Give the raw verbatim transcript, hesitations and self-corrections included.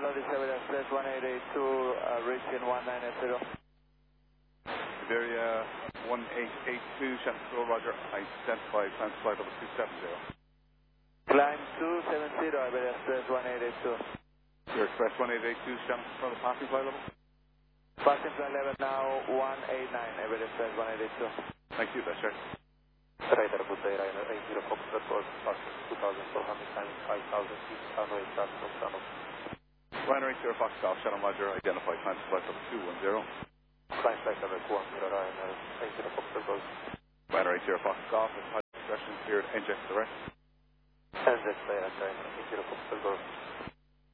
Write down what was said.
Hello, this is Iberia Express one eight eight two, uh, reaching one nine eight zero. Iberia one eight eight two, Shannon Control, Roger. Identify, plan to flight level two seven zero. Climb two seven zero, Iberia Express one eight eight two. Iberia Express one eight eight two, Shannon Control, passing flight level. Passing flight level now one eight nine, Iberia Express one eight eight two. Thank you, that's right. Radar Buddha Ryanair eight zero Foxtrot was passing two thousand four hundred times five thousand feet, runway start from Channel. Ryanair eight zero Fox Golf, Channel Roger, identify, plan to flight level two one zero. Climb flight level two one zero, Ryanair eight zero Foxtrot was. Ryanair eight zero Fox Golf, and pilot discretion cleared, N J direct. N J direct, Ryanair eight zero Foxtrot was.